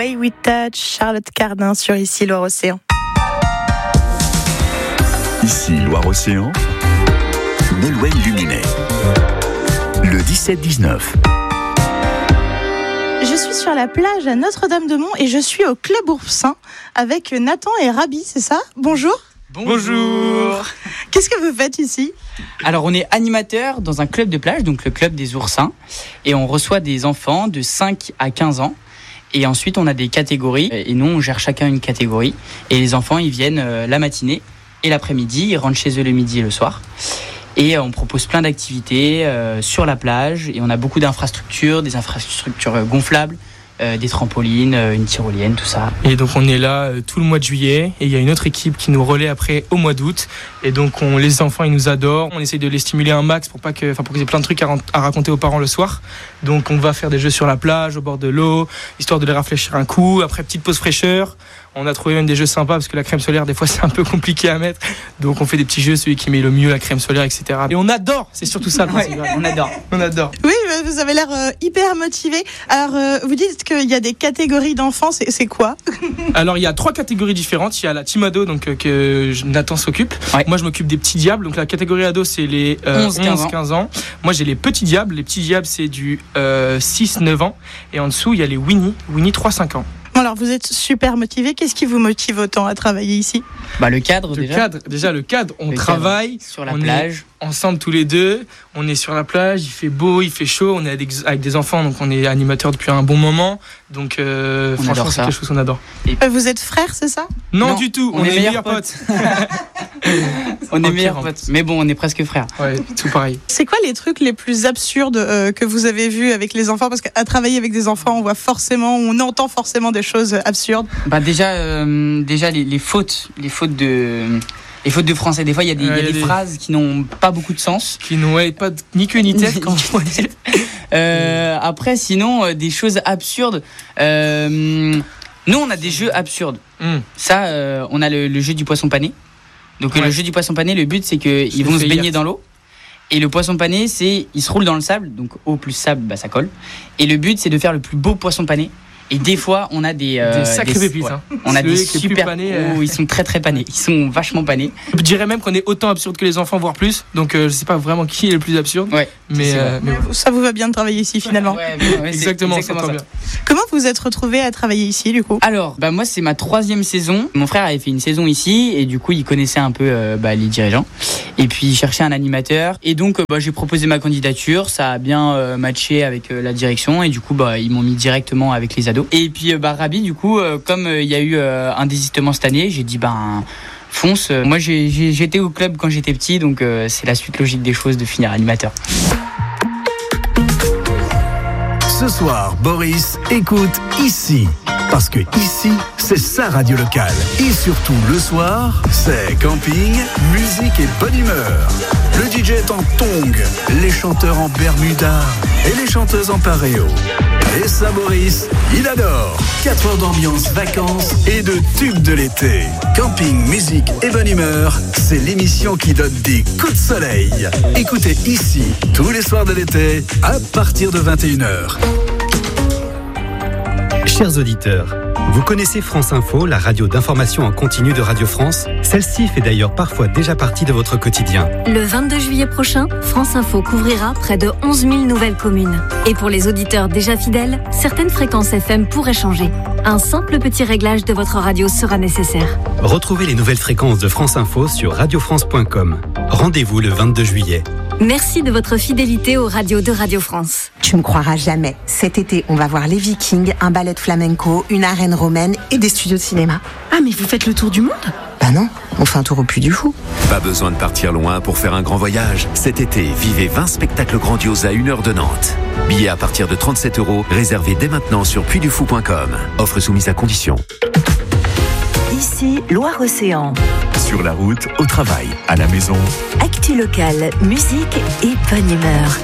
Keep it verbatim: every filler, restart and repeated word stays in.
Way We Touch, Charlotte Cardin sur Ici Loire-Océan. Ici Loire-Océan, Nolwenn Luminet. Le dix-sept dix-neuf. Je suis sur la plage à Notre-Dame-de-Mont et je suis au Club Oursin avec Nathan et Rabi, c'est ça ? Bonjour. Bonjour. Qu'est-ce que vous faites ici ? Alors on est animateur dans un club de plage, donc le club des oursins, et on reçoit des enfants de cinq à quinze ans. Et ensuite on a des catégories, et nous on gère chacun une catégorie. Et les enfants ils viennent la matinée et l'après-midi, ils rentrent chez eux le midi et le soir. Et on propose plein d'activités euh, sur la plage, et on a beaucoup d'infrastructures, des infrastructures gonflables, euh, des trampolines, euh, une tyrolienne, tout ça. Et donc on est là euh, tout le mois de juillet, et il y a une autre équipe qui nous relaie après au mois d'août. Et donc on, les enfants ils nous adorent, on essaye de les stimuler un max pour pas que, enfin pour qu'ils aient plein de trucs à, à raconter aux parents le soir. Donc on va faire des jeux sur la plage, au bord de l'eau, histoire de les rafraîchir un coup. Après petite pause fraîcheur. On a trouvé même des jeux sympas parce que la crème solaire des fois c'est un peu compliqué à mettre, donc on fait des petits jeux, celui qui met le mieux la crème solaire, et cetera. Et on adore, c'est surtout ça le principe. Ouais, on adore. On adore. Oui, vous avez l'air euh, hyper motivé. Alors euh, vous dites qu'il y a des catégories d'enfants, c'est, c'est quoi ? Alors il y a trois catégories différentes. Il y a la team ado, donc euh, que Nathan s'occupe. Ouais. Moi je m'occupe des petits diables, donc la catégorie ado c'est les euh, onze quinze ans. Moi j'ai les petits diables. Les petits diables c'est du euh, six neuf ans, et en dessous il y a les Winnie, Winnie trois cinq ans. Alors vous êtes super motivé, qu'est-ce qui vous motive autant à travailler ici ? Bah le cadre Le déjà. cadre, déjà le cadre, on Le travaille cadre sur la on plage. est ensemble tous les deux, on est sur la plage, il fait beau, il fait chaud, on est avec, avec des enfants, donc on est animateurs depuis un bon moment, donc euh, On franchement adore c'est ça. quelque chose qu'on adore. Euh, Vous êtes frères, c'est ça ? Non, Non, du tout, on on, est est meilleurs meilleurs potes. On est Ok, meilleurs bon. potes. Mais bon, on est presque frères. Ouais, tout pareil. C'est quoi les trucs les plus absurdes euh, que vous avez vus avec les enfants ? Parce qu'à travailler avec des enfants, on voit forcément, on entend forcément des choses absurdes. Bah déjà, euh, déjà les, les fautes, les fautes de, les fautes de français. Des fois, il y a des, Ouais, il y a y a des des- phrases qui n'ont pas beaucoup de sens. Qui n'ont pas de- ni queue ni tête quand on dit. Euh, après, sinon, euh, des choses absurdes. Euh, nous, on a des jeux absurdes. Hum. Ça, euh, on a le, le jeu du poisson pané. Donc Ouais. le jeu du poisson pané, le but c'est qu'ils l'ai vont se fait baigner hier. dans l'eau. Et le poisson pané, c'est il se roule dans le sable, donc eau plus sable, bah ça colle. Et le but c'est de faire le plus beau poisson pané. Et des fois, on a des Des sacrés pépites, ouais. hein. On a Celui des qui est plus super. pané, euh. Oh, ils sont très très panés. Ils sont vachement panés. Je dirais même qu'on est autant absurde que les enfants, voire plus, donc euh, je sais pas vraiment qui est le plus absurde, Ouais. mais, c'est euh, mais voilà. Ça vous va bien de travailler ici finalement ? Ouais, ouais, ouais, c'est Exactement, ça exactement tombe ça. bien. Comment vous êtes retrouvé à travailler ici du coup ? Alors, bah moi c'est ma troisième saison. Mon frère avait fait une saison ici et du coup il connaissait un peu euh, bah, les dirigeants. Et puis il cherchait un animateur. Et donc euh, bah, j'ai proposé ma candidature. Ça a bien euh, matché avec euh, la direction et du coup bah ils m'ont mis directement avec les ados. Et puis euh, bah Rabi du coup euh, comme il euh, y a eu euh, un désistement cette année, j'ai dit ben fonce. Moi j'ai, j'ai, j'étais au club quand j'étais petit donc euh, c'est la suite logique des choses de finir animateur. Ce soir, Boris écoute Ici. Parce que ici, c'est sa radio locale. Et surtout, le soir, c'est camping, musique et bonne humeur. Le D J est en tongs, les chanteurs en bermuda et les chanteuses en paréo. Et ça, Boris, il adore. quatre heures d'ambiance, vacances et de tubes de l'été. Camping, musique et bonne humeur, c'est l'émission qui donne des coups de soleil. Écoutez Ici, tous les soirs de l'été, à partir de vingt et une heures. Chers auditeurs, vous connaissez France Info, la radio d'information en continu de Radio France ? Celle-ci fait d'ailleurs parfois déjà partie de votre quotidien. Le vingt-deux juillet prochain, France Info couvrira près de onze mille nouvelles communes. Et pour les auditeurs déjà fidèles, certaines fréquences F M pourraient changer. Un simple petit réglage de votre radio sera nécessaire. Retrouvez les nouvelles fréquences de France Info sur radio france point com. Rendez-vous le vingt-deux juillet. Merci de votre fidélité aux radios de Radio France. Tu me croiras jamais. Cet été, on va voir les Vikings, un ballet de flamenco, une arène romaine et des studios de cinéma. Ah, mais vous faites le tour du monde ? Bah non, on fait un tour au Puy du Fou. Pas besoin de partir loin pour faire un grand voyage. Cet été, vivez vingt spectacles grandioses à une heure de Nantes. Billets à partir de trente-sept euros, réservés dès maintenant sur puy du fou point com. Offre soumise à condition. Ici, Loire-Océan. Sur la route, au travail, à la maison. Actu locale, musique et bonne humeur.